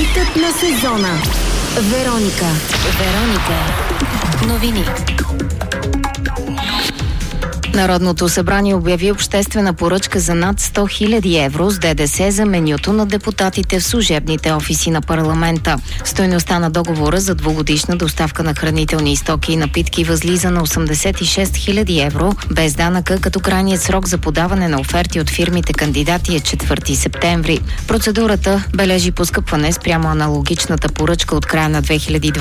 Хитът на сезона. Вероника. Новини. Народното събрание обяви обществена поръчка за над 100 000 евро с ДДС за менюто на депутатите в служебните офиси на парламента. Стойността на договора за двугодишна доставка на хранителни стоки и напитки възлиза на 86 000 евро без данъка, като крайният срок за подаване на оферти от фирмите кандидати е 4 септември. Процедурата бележи поскъпване спрямо аналогичната поръчка от края на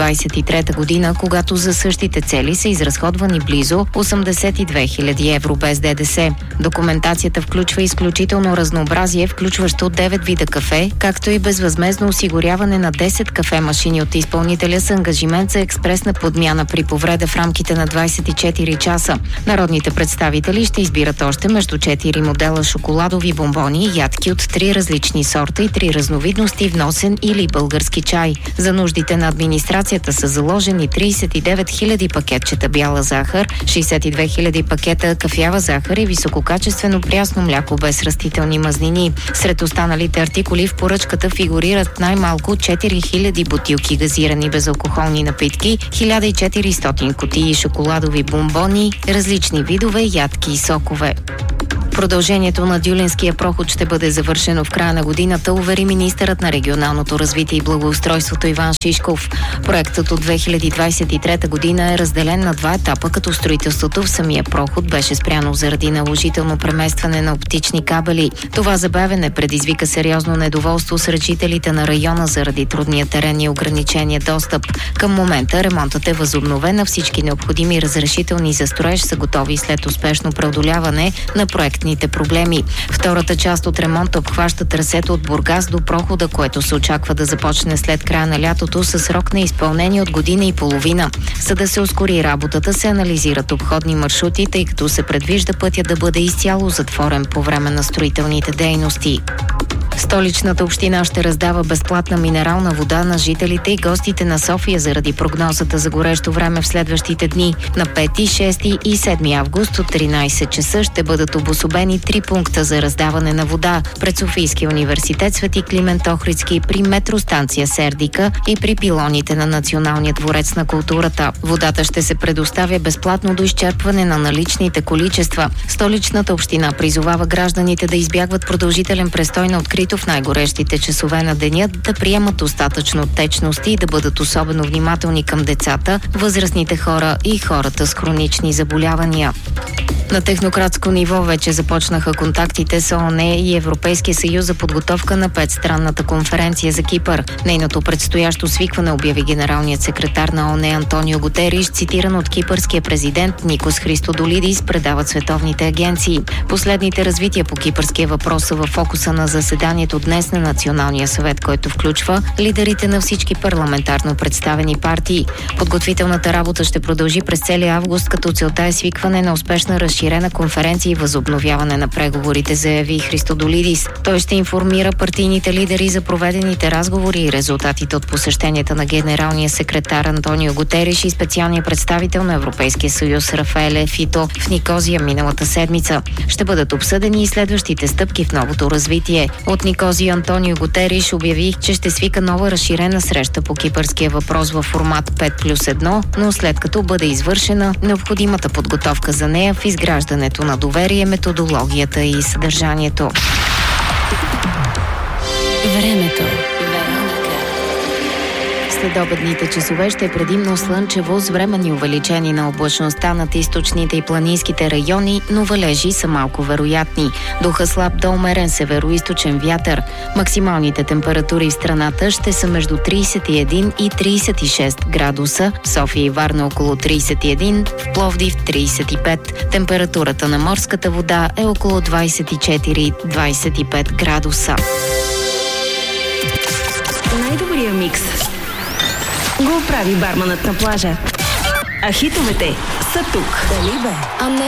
2023 година, когато за същите цели са изразходвани близо 82 000 евро без ДДС. Документацията включва изключително разнообразие, включващо 9 вида кафе, както и безвъзмездно осигуряване на 10 кафе машини от изпълнителя с ангажимент за експресна подмяна при повреда в рамките на 24 часа. Народните представители ще избират още между 4 модела шоколадови бомбони и ядки от 3 различни сорта и 3 разновидности вносен или български чай. За нуждите на администрацията са заложени 39 000 пакетчета бяла захар, 62 000 пакета кафява захар и висококачествено прясно мляко без растителни мазнини. Сред останалите артикули в поръчката фигурират най-малко 4000 бутилки газирани безалкохолни напитки, 1400 кутии шоколадови бомбони, различни видове ядки и сокове. Продължението на Дюлинския проход ще бъде завършено в края на годината, увери министърът на регионалното развитие и благоустройството Иван Шишков. Проектът от 2023 година е разделен на 2 етапа, като строителството в самия проход беше спряно заради наложително преместване на оптични кабели. Това забавяне предизвика сериозно недоволство сред жителите на района заради трудния терен и ограничения достъп. Към момента ремонтът е възобновен, а всички необходими разрешителни за строеж са готови след успешно преодоляване на проектните проблеми. Втората част от ремонта обхваща трасето от Бургас до прохода, което се очаква да започне след края на лятото със срок на изпълнение от година и половина. За да се ускори работата, се анализират обходни маршрути, тъй като се предвижда пътя да бъде изцяло затворен по време на строителните дейности. Столичната община ще раздава безплатна минерална вода на жителите и гостите на София заради прогнозата за горещо време в следващите дни. На 5, 6 и 7 август от 13 часа ще бъдат обособени 3 пункта за раздаване на вода пред Софийския университет Свети Климент Охридски, при метростанция Сердика и при пилоните на Националния дворец на културата. Водата ще се предоставя безплатно до изчерпване на наличните количества. Столичната община призовава гражданите да избягват продължителен престой на открито в най-горещите часове на деня, да приемат достатъчно течности и да бъдат особено внимателни към децата, възрастните хора и хората с хронични заболявания. На технократско ниво вече започнаха контактите с ООН и Европейския съюз за подготовка на 5-странната конференция за Кипър. Нейното предстоящо свикване обяви генералният секретар на ООН Антонио Гутериш, цитиран от кипърския президент Никос Христодолидис, предават световните агенции. Последните развития по кипърския въпрос са в фокуса на заседанието днес на Националния съвет, който включва лидерите на всички парламентарно представени партии. Подготвителната работа ще продължи през целия август, като целта е свикване на успешна разширена конференция и възобновяване на преговорите, заяви Христодолидис. Той ще информира партийните лидери за проведените разговори и резултатите от посещенията на генералния секретар Антонио Гутериш и специалния представител на Европейския съюз Рафаеле Фито в Никозия миналата седмица. Ще бъдат обсъдени и следващите стъпки в новото развитие. От Никозия Антонио Гутериш обяви, че ще свика нова разширена среща по кипърския въпрос във формат 5+1, но след като бъде извършена необходимата подготовка за нея в изграждането на доверие, методологията и съдържанието. Времето. Следобедните часове ще е предимно слънчево с временни увеличени на облачността над източните и планинските райони, но валежи са малко вероятни. Духа слаб до умерен североизточен вятър. Максималните температури в страната ще са между 31 и 36 градуса, в София и Варна около 31, в Пловдив 35. Температурата на морската вода е около 24-25 градуса. Най-добрият микс го прави барманът на плажа. А хитовете са тук. Дали бе?